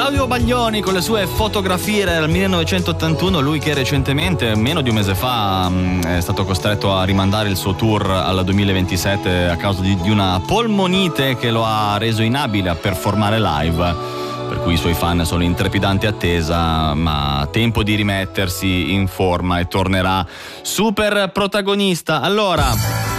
Claudio Baglioni con le sue fotografie dal 1981, lui che recentemente, meno di un mese fa, è stato costretto a rimandare il suo tour al 2027 a causa di una polmonite che lo ha reso inabile a performare live, per cui i suoi fan sono in trepidante attesa, ma tempo di rimettersi in forma e tornerà super protagonista. Allora,